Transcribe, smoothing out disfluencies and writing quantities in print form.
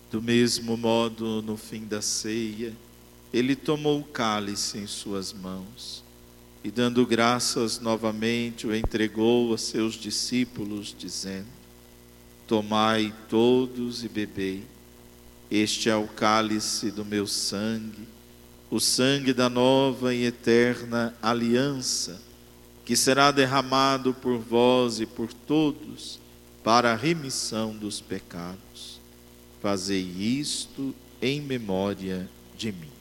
Do mesmo modo, no fim da ceia, ele tomou o cálice em suas mãos e, dando graças novamente, o entregou a seus discípulos, dizendo: tomai todos e bebei. Este é o cálice do meu sangue, o sangue da nova e eterna aliança, que será derramado por vós e por todos para a remissão dos pecados. Fazei isto em memória de mim.